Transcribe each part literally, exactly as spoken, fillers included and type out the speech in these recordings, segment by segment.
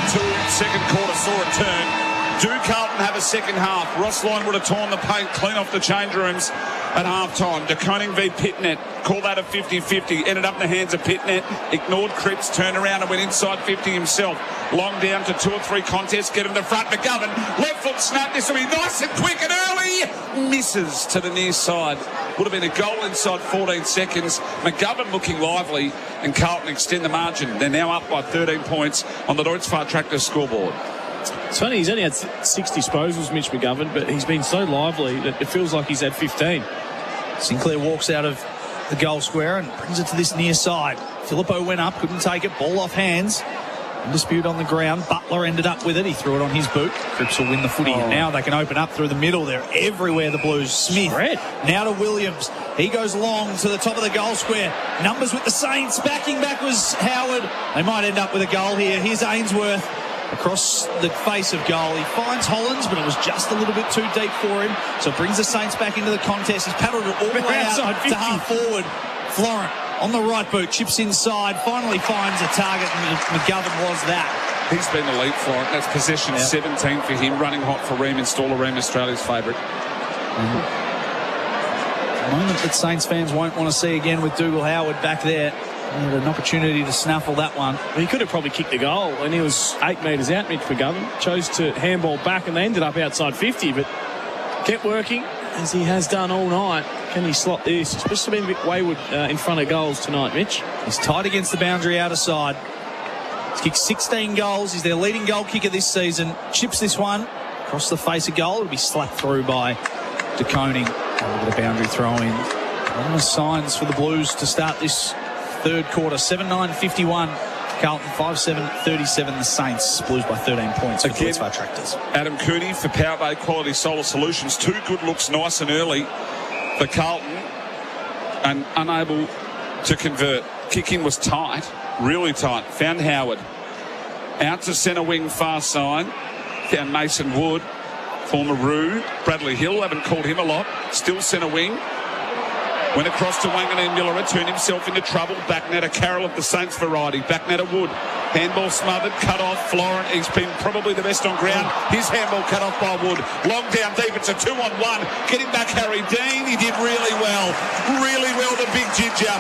two, second quarter saw a turn. Do Carlton have a second half? Ross Lyon would have torn the paint clean off the change rooms at half-time. De Koning v Pitnet. Call that a fifty fifty. Ended up in the hands of Pitnet. Ignored Cripps. Turned around and went inside fifty himself. Long down to two or three contests. Get him to front. McGovern. Left foot snap. This will be nice and quick and early. Misses to the near side. Would have been a goal inside fourteen seconds. McGovern looking lively. And Carlton extend the margin. They're now up by thirteen points on the Deutz Fahr Tractor scoreboard. It's funny, he's only had six disposals, Mitch McGovern, but he's been so lively that it feels like he's had fifteen. Sinclair walks out of the goal square and brings it to this near side. Filippo went up, couldn't take it, ball off hands. Dispute on the ground. Butler ended up with it. He threw it on his boot. Cripps will win the footy. Oh. Now they can open up through the middle. They're everywhere, the Blues. Smith. Spread. Now to Williams. He goes long to the top of the goal square. Numbers with the Saints. Backing back was Howard. They might end up with a goal here. Here's Ainsworth across the face of goal. He finds Hollins, but it was just a little bit too deep for him. So it brings the Saints back into the contest. He's paddled it all the way out to half forward. Florent on the right boot, chips inside, finally finds a target, and McGovern was that. He's been elite, Florent. That's possession yep. seventeen for him, running hot for Ream, installer Ream, Australia's favourite. Mm-hmm. A moment that Saints fans won't want to see again with Dougal Howard back there. He had an opportunity to snaffle that one. Well, he could have probably kicked the goal, and he was eight metres out, Mitch McGovern. Chose to handball back, and they ended up outside fifty, but kept working, as he has done all night. Can he slot this? Especially been a bit wayward uh, in front of goals tonight, Mitch. He's tight against the boundary outer side. He's kicked sixteen goals. He's their leading goal kicker this season. Chips this one across the face of goal. It'll be slapped through by De Koning. Look at the boundary throw in. One of the signs for the Blues to start this third quarter. seven nine fifty-one. Carlton five seven thirty-seven. The Saints. Blues by thirteen points for Deutz Fahr Tractors. Adam Cooney for Power Bay Quality Solar Solutions. Two good looks, nice and early for Carlton, and unable to convert. Kicking was tight, really tight. Found Howard. Out to centre wing, far side. Found Mason Wood. Former Roo. Bradley Hill, haven't called him a lot. Still centre wing. Went across to Wanganeen-Miller, turned himself into trouble. Backnatter Carroll of the Saints variety. Backnatter Wood. Handball smothered, cut off. Florent, he's been probably the best on ground. His handball cut off by Wood. Long down deep, it's a two on one. Getting back Harry Dean, he did really well. Really well, the big ginger.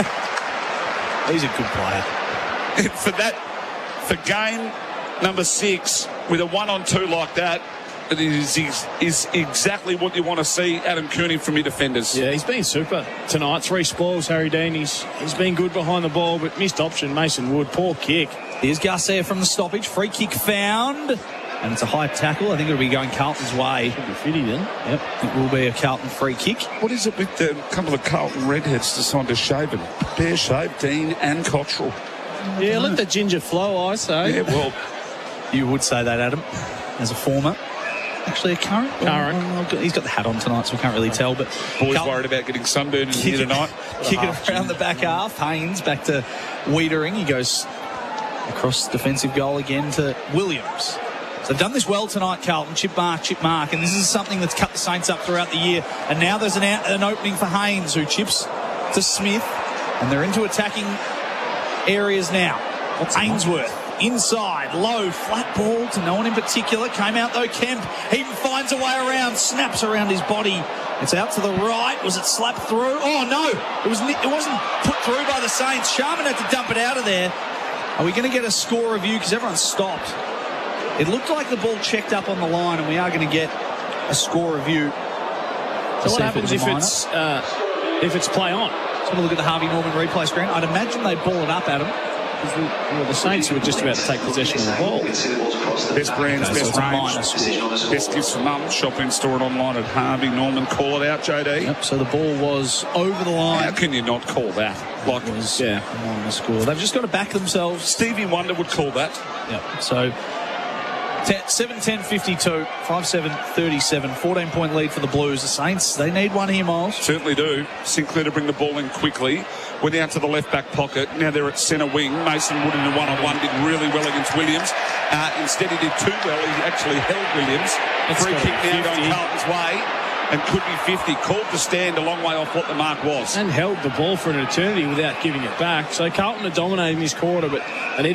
He's a good player. For that, for game number six, with a one on two like that, it is, is, is exactly what you want to see Adam Cooney from your defenders. Yeah, he's been super tonight. Three spoils, Harry Dean. He's, he's been good behind the ball, but missed option, Mason Wood. Poor kick. Here's Garcia from the stoppage. Free kick found. And it's a high tackle. I think it'll be going Carlton's way. Should be fitty then. Yep, it will be a Carlton free kick. What is it with the couple of Carlton redheads decided to shave him? Bare shave, Dean and Cottrell. Yeah, let the ginger flow, I say. Yeah, well, you would say that, Adam, as a former. Actually, a current. Current. Well, he's got the hat on tonight, so we can't really tell. But boys Carlton worried about getting sunburned in here tonight. Kicking it around the back half. Haynes back to Wiedering. He goes across defensive goal again to Williams. So they've done this well tonight, Carlton. Chip mark, chip mark. And this is something that's cut the Saints up throughout the year. And now there's an, out, an opening for Haynes, who chips to Smith. And they're into attacking areas now. What's Ainsworth? Inside, low, flat ball to no one in particular. Came out though, Kemp. He even finds a way around, snaps around his body. It's out to the right. Was it slapped through? Oh no, it was. It wasn't put through by the Saints. Sharman had to dump it out of there. Are we going to get a score review? Because everyone stopped. It looked like the ball checked up on the line, and we are going to get a score review. So what happens if it's uh, if it's play on? Let's have a look at the Harvey Norman replay screen. I'd imagine they'd ball it up, Adam. The, well, the Saints were just about to take possession of the ball. Best brands, okay, best so range, best gifts for mum. Shop in, store it online at Harvey Norman. Call it out, J D. Yep, so the ball was over the line. How can you not call that? Like, it was, yeah, on the score. They've just got to back themselves. Stevie Wonder would call that. Yep, so seven ten fifty-two, five seven thirty-seven, fourteen point lead for the Blues. The Saints, they need one here, Miles. Certainly do. Sinclair to bring the ball in quickly. Went out to the left-back pocket. Now they're at centre wing. Mason Wood in a one-on-one did really well against Williams. Uh, instead, he did too well. He actually held Williams. It's Free kick now going Carlton's way. And could be fifty. Called to stand a long way off what the mark was. And held the ball for an eternity without giving it back. So Carlton are dominating this quarter, but they need